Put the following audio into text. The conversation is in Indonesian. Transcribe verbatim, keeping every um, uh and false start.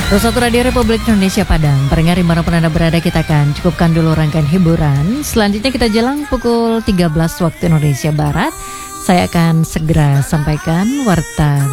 Satu Radio Republik Indonesia Padang, pendengar dimanapun Anda berada, kita akan cukupkan dulu rangkaian hiburan. Selanjutnya kita jelang pukul tiga belas waktu Indonesia Barat. Saya akan segera sampaikan warta